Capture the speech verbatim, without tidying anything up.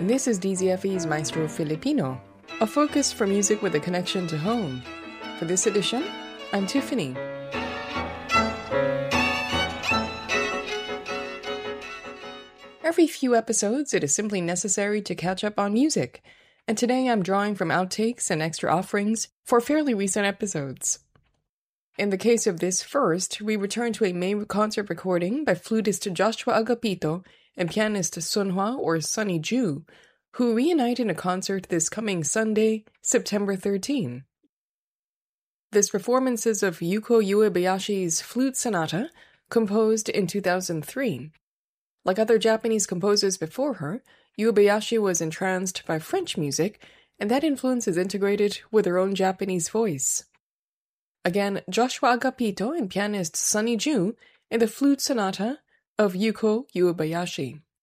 This is D Z F E's Maestro Filipino, a focus for music with a connection to home. For this edition, I'm Tiffany. Every few episodes, it is simply necessary to catch up on music, and today I'm drawing from outtakes and extra offerings for fairly recent episodes. In the case of this first, we return to a May concert recording by flutist Joshua Agapito and pianist Sunhwa or Sunny Ju, who reunite in a concert this coming Sunday, September thirteenth. This performance is of Yuko Uebayashi's Flute Sonata, composed in two thousand three. Like other Japanese composers before her, Uebayashi was entranced by French music, and that influence is integrated with her own Japanese voice. Again, Joshua Agapito and pianist Sunny Ju in the Flute Sonata of Yuko Uebayashi.